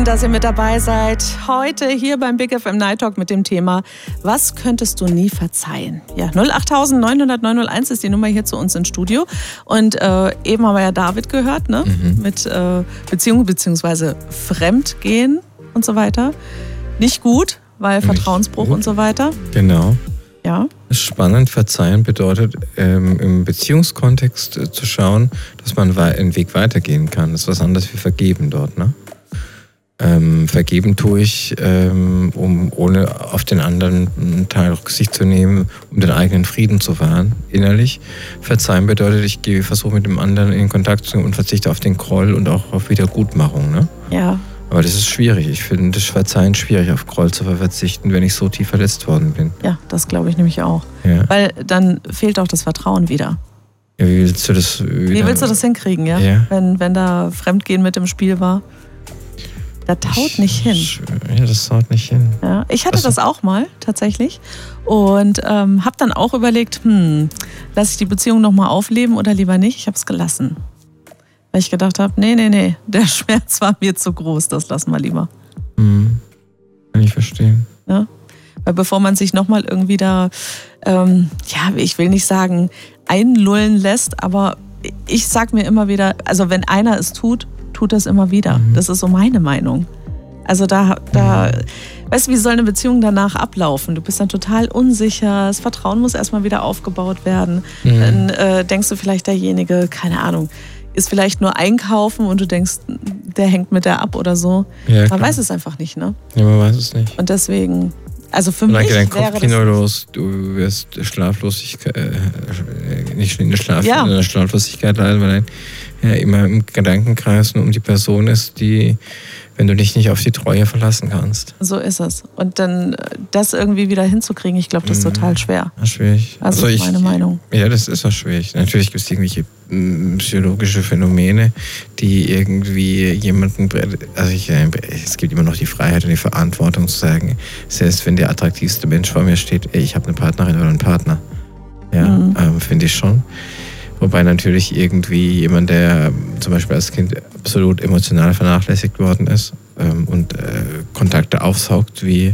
dass ihr mit dabei seid. Heute hier beim Big FM Night Talk mit dem Thema: Was könntest du nie verzeihen? Ja, 08000 900 901 ist die Nummer hier zu uns ins Studio. Und eben haben wir ja David gehört, ne? Mit Beziehungen bzw. Fremdgehen und so weiter. Nicht gut, weil Vertrauensbruch und so weiter. Genau. Ja. Spannend, verzeihen bedeutet, im Beziehungskontext zu schauen, dass man einen Weg weitergehen kann. Das ist was anderes wie vergeben dort, ne? Vergeben tue ich, um ohne auf den anderen einen Teil Rücksicht zu nehmen, um den eigenen Frieden zu wahren, innerlich. Verzeihen bedeutet, ich versuche mit dem anderen in Kontakt zu gehen und verzichte auf den Groll und auch auf Wiedergutmachung, ne? Ja. Aber das ist schwierig. Ich finde das Verzeihen schwierig, auf Groll zu verzichten, wenn ich so tief verletzt worden bin. Ja, das glaube ich nämlich auch. Ja. Weil dann fehlt auch das Vertrauen wieder. Ja, wie willst du das hinkriegen, ja? Wenn da Fremdgehen mit im Spiel war? Das haut nicht hin. Ja, das haut nicht hin. Ja, ich hatte das auch mal, tatsächlich. Und habe dann auch überlegt, lasse ich die Beziehung nochmal aufleben oder lieber nicht? Ich habe es gelassen. Weil ich gedacht habe, nee, der Schmerz war mir zu groß, das lassen wir lieber. Kann ich verstehen. Ja? Weil bevor man sich nochmal irgendwie da, ich will nicht sagen, einlullen lässt, aber ich sag mir immer wieder, also wenn einer es tut das immer wieder. Das ist so meine Meinung. Also weißt du, wie soll eine Beziehung danach ablaufen? Du bist dann total unsicher, das Vertrauen muss erstmal wieder aufgebaut werden. Dann denkst du vielleicht, derjenige, keine Ahnung, ist vielleicht nur einkaufen und du denkst, der hängt mit der ab oder so. Ja, man weiß es einfach nicht, ne? Ja, man weiß es nicht. Und deswegen, also für mich dein Kopfkino los, du wirst Schlaflosigkeit, nicht in der Schlaflosigkeit leiden, weil immer im Gedankenkreis um die Person ist, die, wenn du dich nicht auf die Treue verlassen kannst. So ist es. Und dann das irgendwie wieder hinzukriegen, ich glaube, das ist total schwer. Schwierig. Also ist meine Meinung. Ja, das ist auch schwierig. Natürlich gibt es irgendwelche psychologische Phänomene, die irgendwie jemanden, es gibt immer noch die Freiheit und die Verantwortung zu sagen, selbst wenn der attraktivste Mensch vor mir steht, ich habe eine Partnerin oder einen Partner. Ja, finde ich schon. Wobei natürlich irgendwie jemand, der zum Beispiel als Kind absolut emotional vernachlässigt worden ist und Kontakte aufsaugt, wie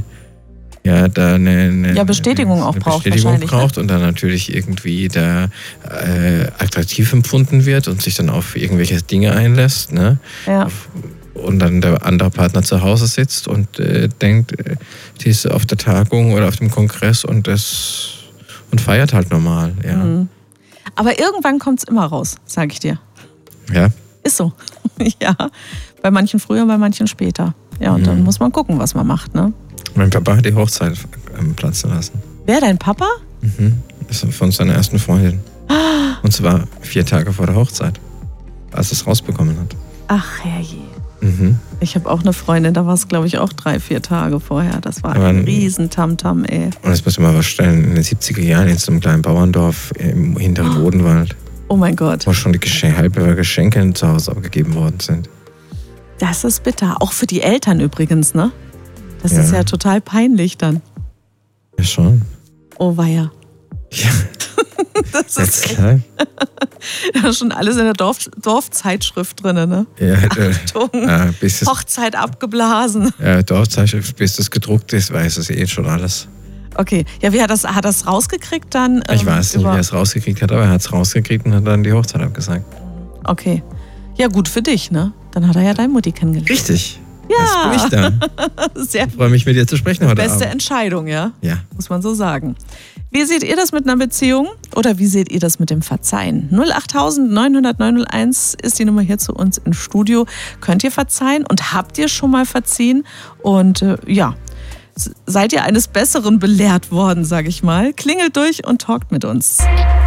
da eine Bestätigung auch braucht wahrscheinlich, und dann natürlich irgendwie da attraktiv empfunden wird und sich dann auf irgendwelche Dinge einlässt, ne? Ja. Und dann der andere Partner zu Hause sitzt und denkt, die ist auf der Tagung oder auf dem Kongress und feiert halt normal, ja. Aber irgendwann kommt es immer raus, sage ich dir. Ja. Ist so. Ja. Bei manchen früher, bei manchen später. Ja, und dann muss man gucken, was man macht, ne? Mein Papa hat die Hochzeit platzen lassen. Wer, dein Papa? Das ist von seiner ersten Freundin. Und zwar 4 Tage vor der Hochzeit, als es rausbekommen hat. Ach, herrje. Ich habe auch eine Freundin, da war es, glaube ich, auch 3-4 Tage vorher. Das war ein riesen Tamtam, ey. Und das muss man mal vorstellen, in den 70er Jahren in so einem kleinen Bauerndorf im hinteren Odenwald. Oh mein Gott. Wo schon die halbe Geschenke zu Hause abgegeben worden sind. Das ist bitter. Auch für die Eltern übrigens, ne? Das ist ja total peinlich dann. Ja, schon. Oh weia. Ja. Das ist klar. Da ist schon alles in der Dorfzeitschrift drin, ne? Ja, Achtung, Hochzeit abgeblasen. Ja, Dorfzeitschrift, bis das gedruckt ist, weiß es schon alles. Okay, ja, wie hat das rausgekriegt dann? Ich weiß nicht, wie er es rausgekriegt hat, aber er hat es rausgekriegt und hat dann die Hochzeit abgesagt. Okay. Ja, gut für dich, ne? Dann hat er ja deine Mutti kennengelernt. Richtig. Ja. Jetzt bin ich da. Ich freue mich, mit dir zu sprechen heute Abend. Beste Entscheidung, ja? Ja. Muss man so sagen. Wie seht ihr das mit einer Beziehung oder wie seht ihr das mit dem Verzeihen? 08000 900 901 ist die Nummer hier zu uns ins Studio. Könnt ihr verzeihen und habt ihr schon mal verziehen? Und seid ihr eines Besseren belehrt worden, sage ich mal? Klingelt durch und talkt mit uns.